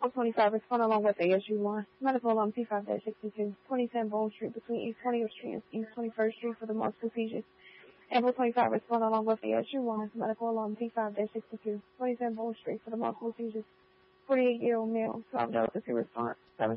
25 respond along with ASU1. Medical alarm T5-62. 2010 Bowles Street between East 20th Street and East 21st Street for the multiple seizures. Ample 25 respond along with ASU1. Medical alarm T5-62. 2010 Bowles Street for the multiple seizures. 48-year-old male, 12 delicacy response.